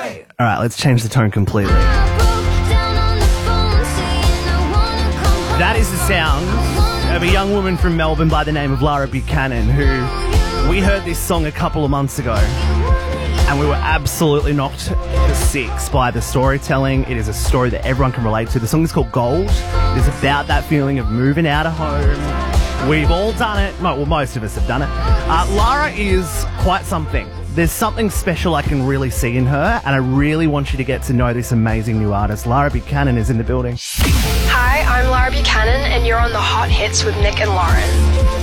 All right, let's change the tone completely. That is the sound of a young woman from Melbourne by the name of Lara Buchanan, who we heard this song a couple of months ago and we were absolutely knocked for six by the storytelling. It is a story that everyone can relate to. The song is called Gold. It is about that feeling of moving out of home. We've all done it. Well, most of us have done it. Lara is quite something. There's something special I can really see in her, and I really want you to get to know this amazing new artist. Lara Buchanan is in the building. Hi, I'm Lara Buchanan, and you're on the Hot Hits with Nick and Lauren.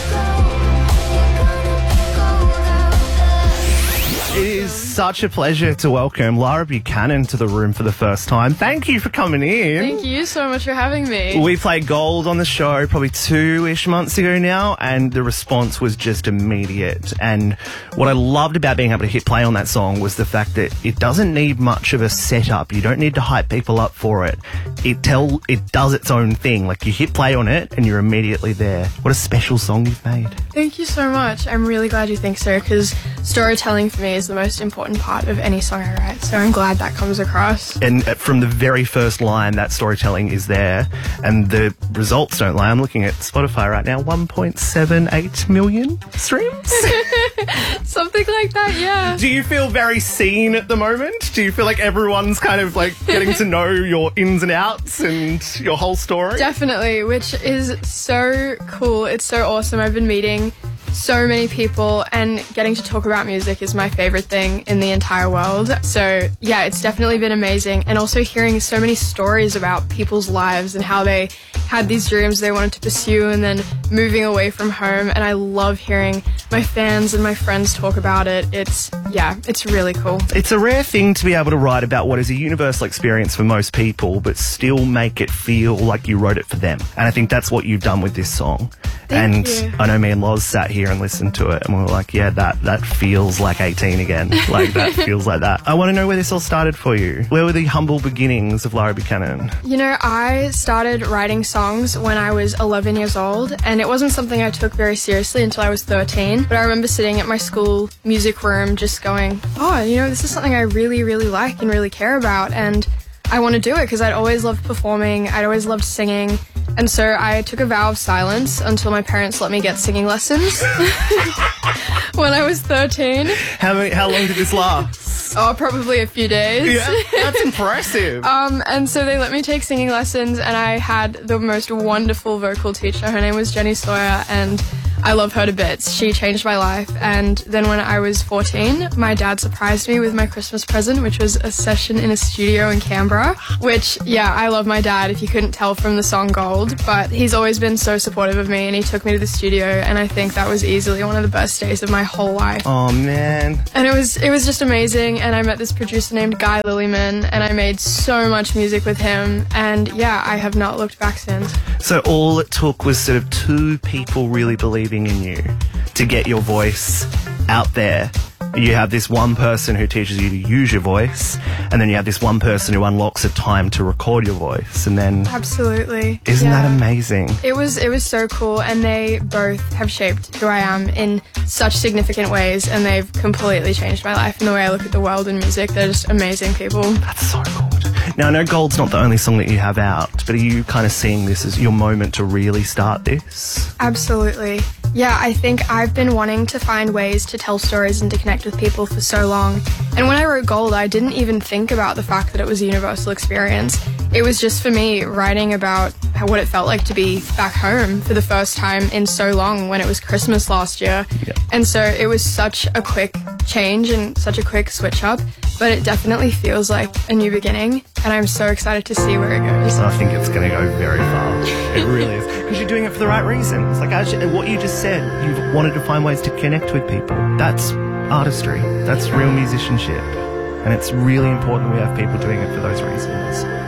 It is such a pleasure to welcome Lara Buchanan to the room for the first time. Thank you for coming in. Thank you so much for having me. We played Gold on the show probably 2-ish months ago now, and the response was just immediate. And what I loved about being able to hit play on that song was the fact that it doesn't need much of a setup. You don't need to hype people up for it. It does its own thing. Like, you hit play on it and you're immediately there. What a special song you've made. Thank you so much. I'm really glad you think so, because storytelling for me is the most important part of any song I write, so I'm glad that comes across. And from the very first line, that storytelling is there, and the results don't lie. I'm looking at Spotify right now, 1.78 million streams. Something like that, yeah. Do you feel very seen at the moment? Do you feel like everyone's kind of like getting to know your ins and outs and your whole story? Definitely, which is so cool. It's so awesome. I've been meeting so many people, and getting to talk about music is my favorite thing in the entire world. So yeah, it's definitely been amazing. And also hearing so many stories about people's lives and how they had these dreams they wanted to pursue and then moving away from home. And I love hearing my fans and my friends talk about it. It's really cool. It's a rare thing to be able to write about what is a universal experience for most people, but still make it feel like you wrote it for them. And I think that's what you've done with this song. Thank you. I know me and Loz sat here and listened to it and we were like, yeah, that feels like 18 again. Like, that feels like that. I want to know where this all started for you. Where were the humble beginnings of Lara Buchanan? You know, I started writing songs when I was 11 years old, and it wasn't something I took very seriously until I was 13. But I remember sitting at my school music room just going, oh, you know, this is something I really, really like and really care about, and I want to do it because I'd always loved performing. I'd always loved singing. And so I took a vow of silence until my parents let me get singing lessons when I was 13. How long did this last? Oh, probably a few days. Yeah, that's impressive. And so they let me take singing lessons, and I had the most wonderful vocal teacher. Her name was Jenny Sawyer, and I love her to bits. She changed my life. And then when I was 14, my dad surprised me with my Christmas present, which was a session in a studio in Canberra, which, yeah, I love my dad, if you couldn't tell from the song Gold, but he's always been so supportive of me, and he took me to the studio, and I think that was easily one of the best days of my whole life. Oh, man. And it was just amazing, and I met this producer named Guy Lillyman, and I made so much music with him, and yeah, I have not looked back since. So all it took was sort of two people really believing in you to get your voice out there. You have this one person who teaches you to use your voice, and then you have this one person who unlocks a time to record your voice, and then... Absolutely. Isn't that amazing? It was so cool, and they both have shaped who I am in such significant ways, and they've completely changed my life and the way I look at the world and music. They're just amazing people. That's so good. Now, I know Gold's not the only song that you have out, but are you kind of seeing this as your moment to really start this? Absolutely. Yeah, I think I've been wanting to find ways to tell stories and to connect with people for so long. And when I wrote Gold, I didn't even think about the fact that it was a universal experience. It was just for me writing about what it felt like to be back home for the first time in so long when it was Christmas last year. Yep. And so it was such a quick change and such a quick switch up, but it definitely feels like a new beginning, and I'm so excited to see where it goes. I think it's going to go very far. It really is. Because you're doing it for the right reasons. Like, actually, what you just said, you've wanted to find ways to connect with people. That's artistry. That's real musicianship. And it's really important we have people doing it for those reasons.